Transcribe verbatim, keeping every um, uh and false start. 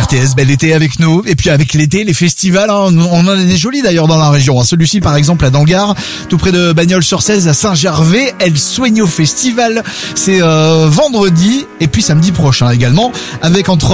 R T S, bel été avec nous. Et puis avec l'été, les festivals, hein, on en a des jolis d'ailleurs dans la région. Celui-ci par exemple à Dangar, tout près de Bagnols-sur-Cèze, à Saint-Gervais, El Sueño Festival. C'est euh, vendredi et puis samedi prochain également, avec entre